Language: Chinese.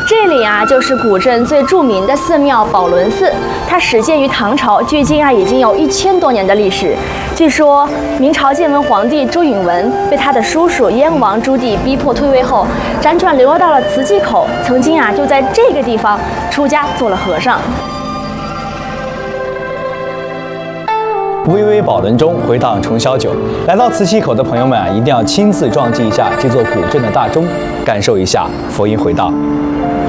这里啊，就是古镇最著名的寺庙宝轮寺，它始建于唐朝，距今啊已经有1000多年的历史。据说明朝建文皇帝朱允炆被他的叔叔燕王朱棣逼迫退位后，辗转流落到了慈济口，曾经啊就在这个地方出家做了和尚。 巍巍宝轮中回荡重霄九，来到慈溪口的朋友们啊，一定要亲自撞击一下这座古镇的大钟，感受一下佛音回荡。